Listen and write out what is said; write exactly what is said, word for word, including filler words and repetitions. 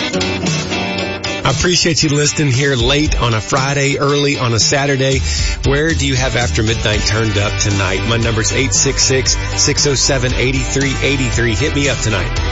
I appreciate you listening here late on a Friday, early on a Saturday. Where do you have After Midnight turned up tonight? My number's eight six six, six oh seven, eight three eight three. Hit me up tonight.